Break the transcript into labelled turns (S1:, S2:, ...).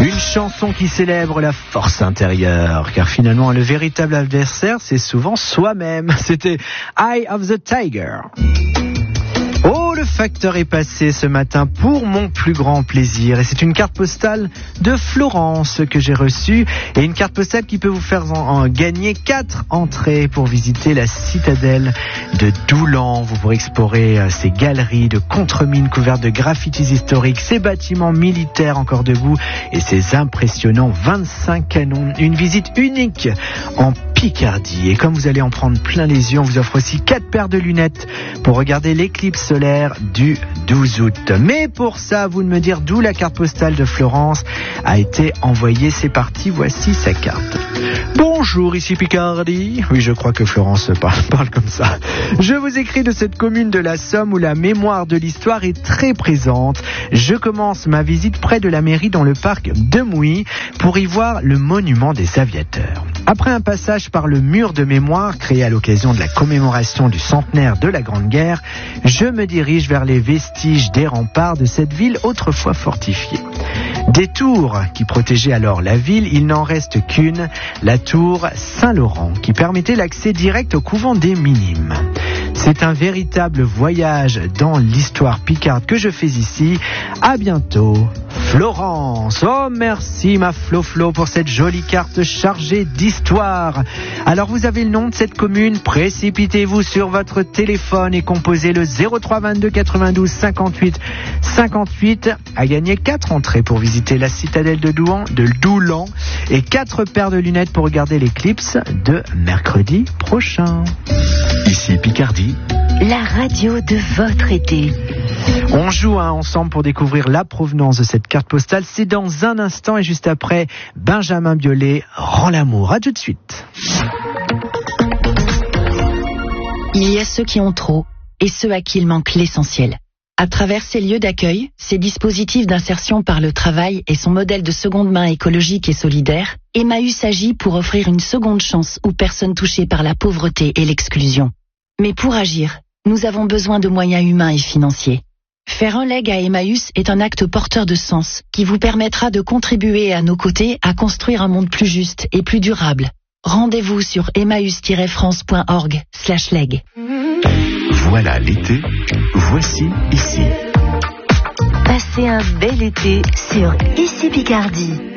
S1: Une chanson qui célèbre la force intérieure, car finalement le véritable adversaire c'est souvent soi-même. C'était Eye of the Tiger. Oh, le facteur est passé ce matin pour mon plus grand plaisir. Et c'est une carte postale de Florence que j'ai reçue. Et une carte postale qui peut vous faire en gagner 4 entrées pour visiter la citadelle de Doulan. Vous pourrez explorer ces galeries de contre-mines couvertes de graffitis historiques, ces bâtiments militaires encore debout et ces impressionnants 25 canons. Une visite unique en Picardie. Et comme vous allez en prendre plein les yeux, on vous offre aussi 4 paires de lunettes pour regarder l'éclipse solaire du 12 août. Mais pour ça, vous de me dire d'où la carte postale de Florence a été envoyée. C'est parti, voici sa carte. Bonjour, ici Picardie. Oui, je crois que Florence parle comme ça. Je vous écris de cette commune de la Somme où la mémoire de l'histoire est très présente. Je commence ma visite près de la mairie dans le parc de Mouy pour y voir le monument des aviateurs. Après un passage par le mur de mémoire créé à l'occasion de la commémoration du centenaire de la Grande Guerre, je me dirige vers les vestiges des remparts de cette ville autrefois fortifiée. Des tours qui protégeaient alors la ville, il n'en reste qu'une, la tour Saint-Laurent, qui permettait l'accès direct au couvent des Minimes. C'est un véritable voyage dans l'histoire picarde que je fais ici. À bientôt, Florence. Oh, merci ma Flo pour cette jolie carte chargée d'histoire. Alors vous avez le nom de cette commune, précipitez-vous sur votre téléphone et composez le 03 22 92 58 58 à gagner 4 entrées pour visiter la citadelle de Doulan et 4 paires de lunettes pour regarder l'éclipse de mercredi prochain.
S2: Ici Picardie,
S3: la radio de votre été.
S1: On joue ensemble pour découvrir la provenance de cette carte postale. C'est dans un instant et juste après, Benjamin Biolay, Rends l'amour. À tout de suite.
S3: Il y a ceux qui ont trop et ceux à qui il manque l'essentiel. À travers ces lieux d'accueil, ces dispositifs d'insertion par le travail et son modèle de seconde main écologique et solidaire, Emmaüs agit pour offrir une seconde chance aux personnes touchées par la pauvreté et l'exclusion. Mais pour agir, nous avons besoin de moyens humains et financiers. Faire un leg à Emmaüs est un acte porteur de sens qui vous permettra de contribuer à nos côtés à construire un monde plus juste et plus durable. Rendez-vous sur emmaüs-france.org/leg.
S2: voilà l'été, voici ici.
S3: Passez un bel été sur Ici Picardie.